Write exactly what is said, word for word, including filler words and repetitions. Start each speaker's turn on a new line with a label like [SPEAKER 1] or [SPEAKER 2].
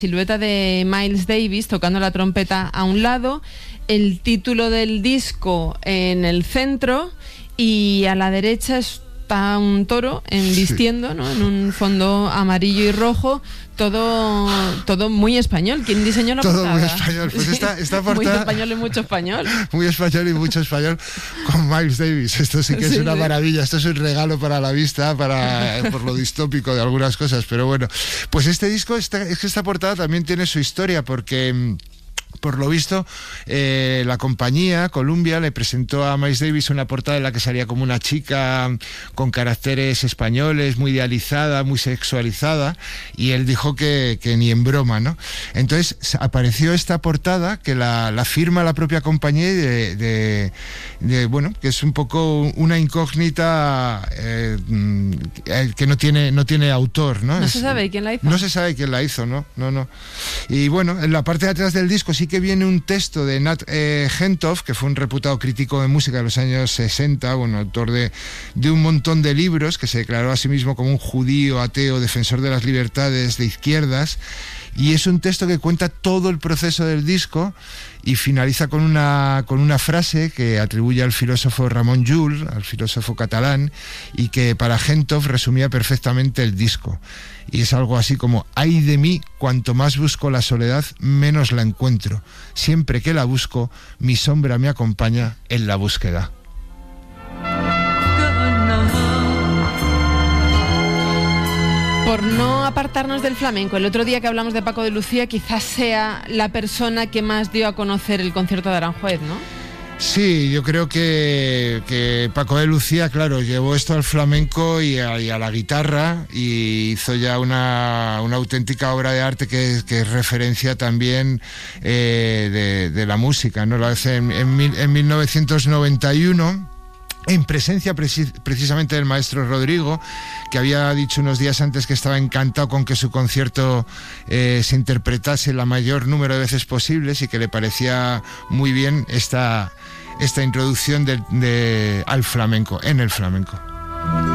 [SPEAKER 1] Silueta de Miles Davis tocando la trompeta a un lado, el título del disco en el centro y a la derecha está un toro en, vistiendo, ¿no? En un fondo amarillo y rojo, todo todo muy español. ¿Quién diseñó la
[SPEAKER 2] todo
[SPEAKER 1] portada?
[SPEAKER 2] Todo muy español. Pues esta, esta portada...
[SPEAKER 1] Muy español y mucho español.
[SPEAKER 2] Muy español y mucho español con Miles Davis. Esto sí que es sí, una sí. maravilla. Esto es un regalo para la vista, para por lo distópico de algunas cosas. Pero bueno, pues este disco, esta, es que esta portada también tiene su historia, porque... Por lo visto, eh, la compañía, Columbia, le presentó a Miles Davis una portada en la que salía como una chica con caracteres españoles, muy idealizada, muy sexualizada, y él dijo que, que ni en broma, ¿no? Entonces apareció esta portada que la, la firma la propia compañía de, de, de, bueno, que es un poco una incógnita eh, que no tiene, no tiene autor, ¿no?
[SPEAKER 1] No
[SPEAKER 2] es,
[SPEAKER 1] se sabe quién la hizo.
[SPEAKER 2] No se sabe quién la hizo, ¿no? No, no. Y bueno, en la parte de atrás del disco sí que viene un texto de Nat eh, Hentoff, que fue un reputado crítico de música de los años sesenta, bueno, autor de, de un montón de libros, que se declaró a sí mismo como un judío, ateo, defensor de las libertades de izquierdas, y es un texto que cuenta todo el proceso del disco y finaliza con una, con una frase que atribuye al filósofo Ramon Llull, al filósofo catalán, y que para Hentoff resumía perfectamente el disco. Y es algo así como: ay de mí, cuanto más busco la soledad, menos la encuentro. Siempre que la busco, mi sombra me acompaña en la búsqueda.
[SPEAKER 1] Por no apartarnos del flamenco, el otro día que hablamos de Paco de Lucía, quizás sea la persona que más dio a conocer el concierto de Aranjuez, ¿no?
[SPEAKER 2] Sí, yo creo que, que Paco de Lucía, claro, llevó esto al flamenco y a, y a la guitarra, y hizo ya una, una auténtica obra de arte que, que es referencia también eh, de, de la música, ¿no? Lo hace en, en, mil, en mil novecientos noventa y uno. En presencia precis- precisamente del maestro Rodrigo, que había dicho unos días antes que estaba encantado con que su concierto eh, se interpretase la mayor número de veces posibles y que le parecía muy bien esta, esta introducción de, de, al flamenco, en el flamenco.